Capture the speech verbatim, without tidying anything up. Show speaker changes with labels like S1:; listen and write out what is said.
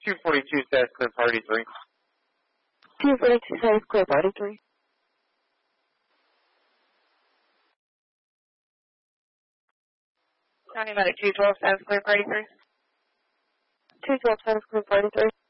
S1: two forty-two says clear party three.
S2: two forty-two says clear party three.
S3: County Medic two twelve says clear party three.
S2: two twelve says clear party three.